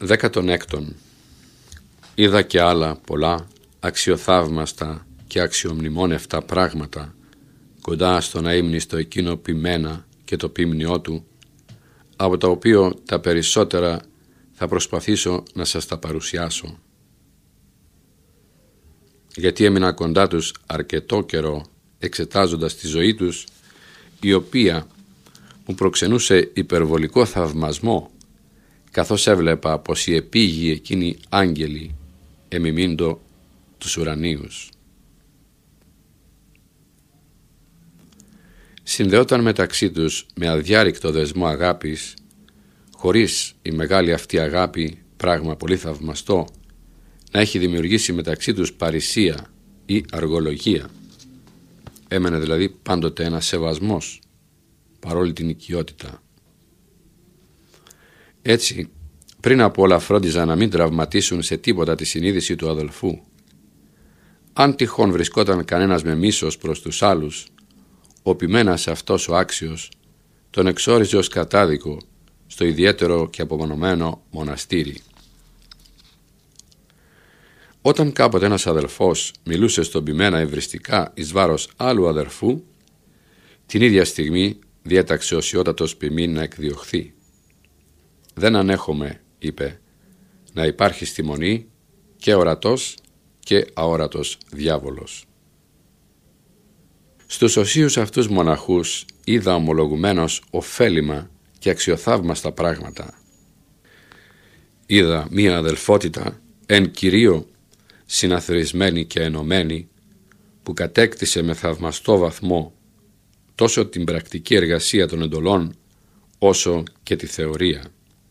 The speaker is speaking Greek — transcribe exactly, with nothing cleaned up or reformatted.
Δέκατον έκτον. Είδα και άλλα πολλά αξιοθαύμαστα και αξιομνημόνευτα πράγματα κοντά στον αείμνηστο εκείνο ποιμένα και το ποίμνιό του, από τα οποία τα περισσότερα θα προσπαθήσω να σας τα παρουσιάσω. Γιατί έμεινα κοντά τους αρκετό καιρό εξετάζοντας τη ζωή τους, η οποία μου προξενούσε υπερβολικό θαυμασμό, καθώς έβλεπα πως οι επίγειοι εκείνοι άγγελοι εμιμήντο τους ουρανίους. Συνδεόταν μεταξύ τους με αδιάρρηκτο δεσμό αγάπης, χωρίς η μεγάλη αυτή αγάπη, πράγμα πολύ θαυμαστό, να έχει δημιουργήσει μεταξύ τους παρησία ή αργολογία. Έμενε δηλαδή πάντοτε ένας σεβασμός, παρόλη την οικειότητα. Έτσι, πριν από όλα φρόντιζα να μην τραυματίσουν σε τίποτα τη συνείδηση του αδελφού. Αν τυχόν βρισκόταν κανένας με μίσος προς τους άλλους, ο ποιμένας αυτός ο άξιος τον εξόριζε ως κατάδικο στο ιδιαίτερο και απομονωμένο μοναστήρι. Όταν κάποτε ένας αδελφός μιλούσε στον ποιμένα ευριστικά εις βάρος άλλου αδελφού, την ίδια στιγμή διέταξε ο σιώτατος ποιμήν να εκδιωχθεί. «Δεν ανέχομαι», είπε, «να υπάρχει στη μονή και ορατός και αόρατος διάβολος». Στους οσίους αυτούς μοναχούς είδα ομολογουμένως ωφέλιμα και αξιοθαύμαστα πράγματα. Είδα μία αδελφότητα εν κυρίω συναθροισμένη και ενωμένη, που κατέκτησε με θαυμαστό βαθμό τόσο την πρακτική εργασία των εντολών όσο και τη θεωρία.